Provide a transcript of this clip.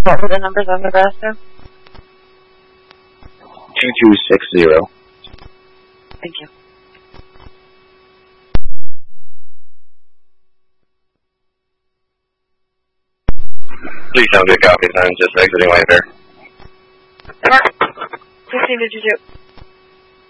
What were the numbers on Nebraska? 2260. Thank you. Please don't get copies. I'm just exiting later. Mark, 15 to 22.